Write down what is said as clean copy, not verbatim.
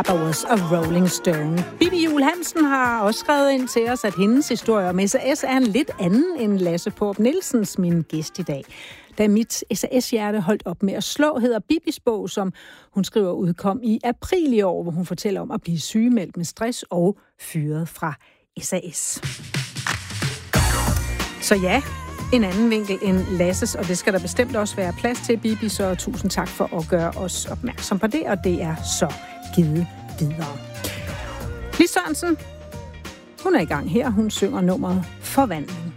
Was a Rolling Stone. Bibi Juhl Hansen har også skrevet ind til os, at hendes historie om SAS er en lidt anden end Lasse Porup Nielsens, min gæst i dag. Da mit SAS-hjerte holdt op med at slå, hedder Bibis bog, som hun skriver udkom i april i år, hvor hun fortæller om at blive sygemeldt med stress og fyret fra SAS. Så ja, en anden vinkel end Lasses, og det skal der bestemt også være plads til, Bibi, så tusind tak for at gøre os opmærksom på det, og det er så givet videre. Lis Sørensen, hun er i gang her. Hun synger nummeret Forvandling.